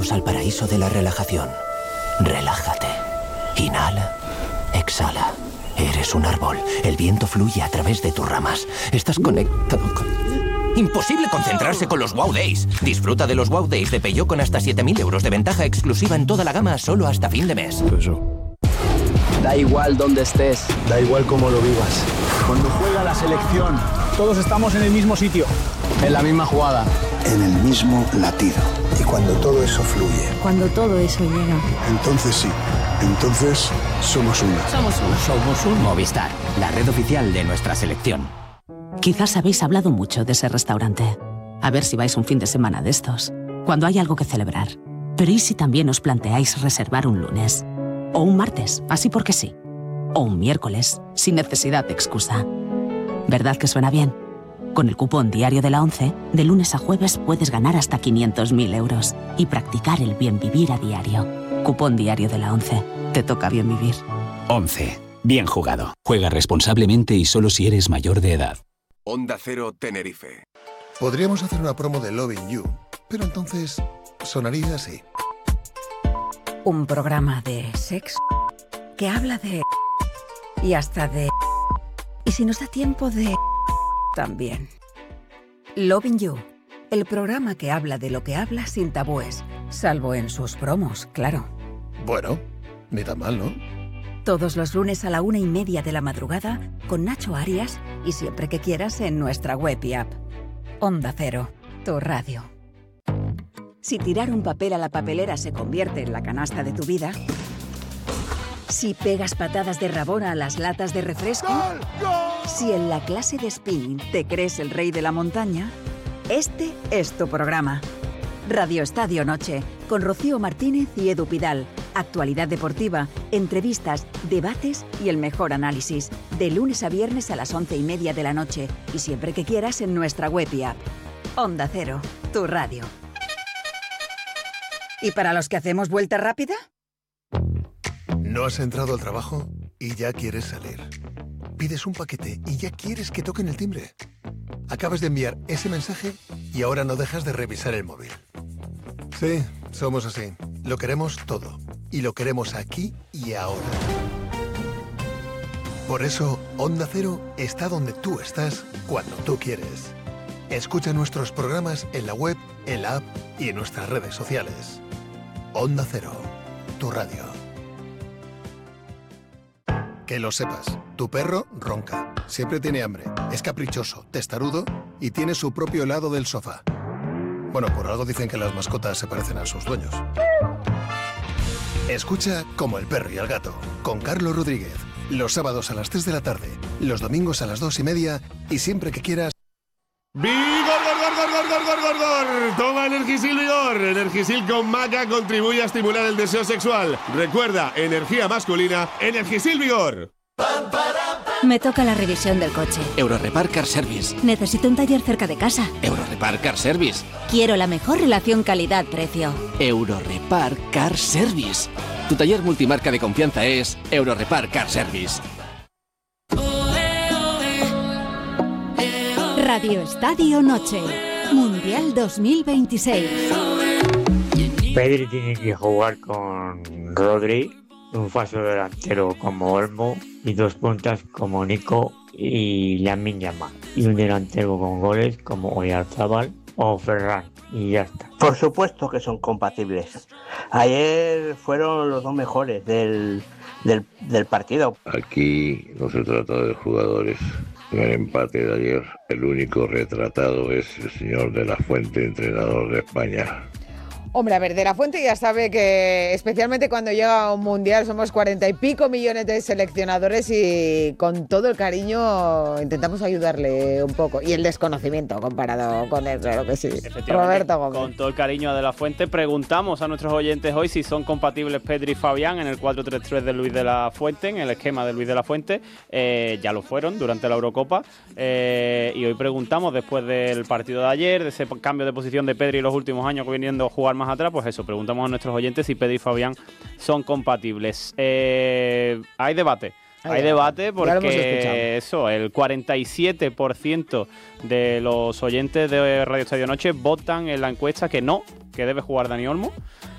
Bienvenidos al paraíso de la relajación. Relájate. Inhala. Exhala. Eres un árbol. El viento fluye a través de tus ramas. Estás conectado con... Imposible concentrarse con los Wow Days. Disfruta de los Wow Days de Peugeot con hasta 7.000 euros de ventaja exclusiva en toda la gama solo hasta fin de mes. Da igual dónde estés. Da igual cómo lo vivas. Cuando juega la selección, todos estamos en el mismo sitio. En la misma jugada. En el mismo latido. Y cuando todo eso fluye. Cuando todo eso llega. Entonces sí. Entonces somos uno. Somos un Movistar, la red oficial de nuestra selección. Quizás habéis hablado mucho de ese restaurante. A ver si vais un fin de semana de estos, cuando hay algo que celebrar. Pero ¿y si también os planteáis reservar un lunes? O un martes, así porque sí. O un miércoles, sin necesidad de excusa. ¿Verdad que suena bien? Con el cupón Diario de la ONCE, de lunes a jueves puedes ganar hasta 500.000 euros y practicar el bien vivir a diario. Cupón Diario de la ONCE. Te toca bien vivir. 11. Bien jugado. Juega responsablemente y solo si eres mayor de edad. Onda Cero Tenerife. Podríamos hacer una promo de Loving You, pero entonces sonaría así. Un programa de sexo que habla de... y hasta de... y si nos da tiempo de... también. Loving You, el programa que habla de lo que habla sin tabúes, salvo en sus promos, claro. Bueno, ni tan mal, ¿no? Todos los lunes a la 1:30 de la madrugada con Nacho Arias y siempre que quieras en nuestra web y app. Onda Cero, tu radio. Si tirar un papel a la papelera se convierte en la canasta de tu vida, si pegas patadas de rabona a las latas de refresco, ¡gol, gol! Si en la clase de spinning te crees el rey de la montaña, este es tu programa. Radio Estadio Noche, con Rocío Martínez y Edu Pidal. Actualidad deportiva, entrevistas, debates y el mejor análisis. De lunes a viernes a las 11:30 de la noche y siempre que quieras en nuestra web y app. Onda Cero, tu radio. ¿Y para los que hacemos vuelta rápida? No has entrado al trabajo y ya quieres salir. Pides un paquete y ya quieres que toquen el timbre. Acabas de enviar ese mensaje y ahora no dejas de revisar el móvil. Sí, somos así. Lo queremos todo. Y lo queremos aquí y ahora. Por eso, Onda Cero está donde tú estás cuando tú quieres. Escucha nuestros programas en la web, en la app y en nuestras redes sociales. Onda Cero, tu radio. Que lo sepas, tu perro ronca, siempre tiene hambre, es caprichoso, testarudo y tiene su propio lado del sofá. Bueno, por algo dicen que las mascotas se parecen a sus dueños. Escucha Como el perro y el gato, con Carlos Rodríguez. Los sábados a las 3 de la tarde, los domingos a las 2:30 y siempre que quieras. ¡Vigor! Toma Energisil Vigor. Energisil con maca contribuye a estimular el deseo sexual. Recuerda, energía masculina, Energisil Vigor. Me toca la revisión del coche. Eurorepar Car Service. Necesito un taller cerca de casa. Eurorepar Car Service. Quiero la mejor relación calidad-precio. Eurorepar Car Service. Tu taller multimarca de confianza es Eurorepar Car Service. Radio Estadio Noche. Mundial 2026. Pedri tiene que jugar con Rodri, un falso delantero como Olmo y dos puntas como Nico y Lamine Yamal. Y un delantero con goles como Oyarzabal o Ferran. Y ya está. Por supuesto que son compatibles. Ayer fueron los dos mejores del partido. Aquí no se trata de jugadores. En el empate de ayer, el único retratado es el señor De la Fuente, entrenador de España. Hombre, a ver, De la Fuente ya sabe que especialmente cuando llega a un mundial somos 40 y pico millones de seleccionadores y con todo el cariño intentamos ayudarle un poco. Y el desconocimiento comparado con él, claro que sí. Roberto Gómez. Con todo el cariño a De la Fuente, preguntamos a nuestros oyentes hoy si son compatibles Pedri y Fabián en el 4-3-3 de Luis de la Fuente, en el esquema de Luis de la Fuente. Ya lo fueron durante la Eurocopa. Y hoy preguntamos, después del partido de ayer, de ese cambio de posición de Pedri en los últimos años que viniendo a jugar más atrás, pues eso, preguntamos a nuestros oyentes si Pedri y Fabián son compatibles. Hay debate. Hay debate porque eso, el 47% de los oyentes de Radio Estadio Noche votan en la encuesta que no, que debe jugar Dani Olmo.